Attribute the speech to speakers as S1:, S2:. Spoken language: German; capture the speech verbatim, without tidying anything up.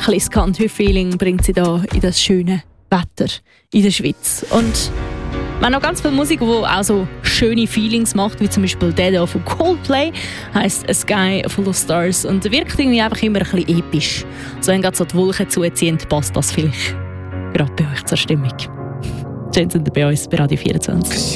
S1: bisschen das Country-Feeling bringt sie da in das schöne Wetter in der Schweiz. Und wir haben noch ganz viel Musik, die auch so schöne Feelings macht, wie zum Beispiel der hier von Coldplay, heisst «A Sky Full of Stars» und wirkt irgendwie einfach immer ein bisschen episch. So, wenn gerade so die Wolken zuziehen, passt das vielleicht gerade bei euch zur Stimmung. Schön sind ihr bei uns bei Radio vierundzwanzig.